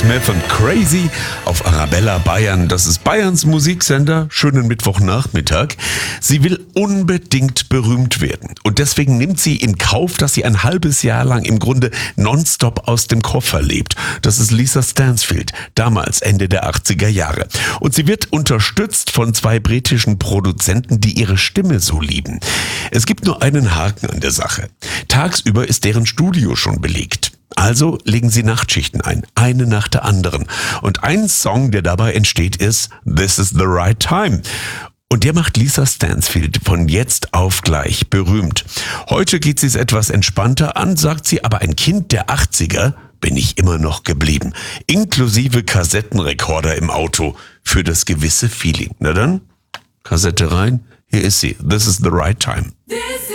Smith und Crazy auf Arabella Bayern. Das ist Bayerns Musiksender. Schönen Mittwochnachmittag. Sie will unbedingt berühmt werden. Und deswegen nimmt sie in Kauf, dass sie ein halbes Jahr lang im Grunde nonstop aus dem Koffer lebt. Das ist Lisa Stansfield, damals Ende der 80er Jahre. Und sie wird unterstützt von 2 britischen Produzenten, die ihre Stimme so lieben. Es gibt nur einen Haken an der Sache. Tagsüber ist deren Studio schon belegt. Also legen sie Nachtschichten ein, eine nach der anderen. Und ein Song, der dabei entsteht, ist This is the Right Time. Und der macht Lisa Stansfield von jetzt auf gleich berühmt. Heute geht sie es etwas entspannter an, sagt sie, aber ein Kind der 80er bin ich immer noch geblieben. Inklusive Kassettenrekorder im Auto für das gewisse Feeling. Na dann, Kassette rein, hier ist sie. This is the Right Time.